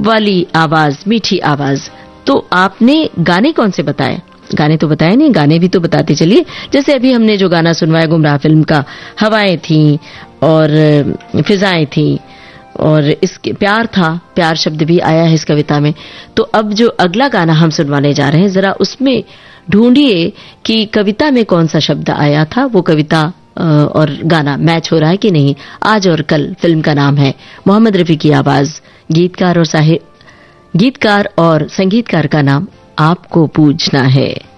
वाली आवाज, मीठी आवाज। तो आपने गाने कौन से बताए? गाने तो बताए नहीं, गाने भी तो बताते चलिए। जैसे अभी हमने जो गाना सुनवाया गुमराह फिल्म का, हवाएं थी और फिजाएं थी, और इसके प्यार था, प्यार शब्द भी आया है इस कविता में। तो अब जो अगला गाना हम सुनवाने जा रहे हैं, जरा उसमें ढूंढिए कि कविता में कौन सा शब्द आया था। वो कविता और गाना मैच हो रहा है कि नहीं। आज और कल फिल्म का नाम है, मोहम्मद रफी की आवाज, गीतकार और संगीतकार का नाम आपको पूछना है।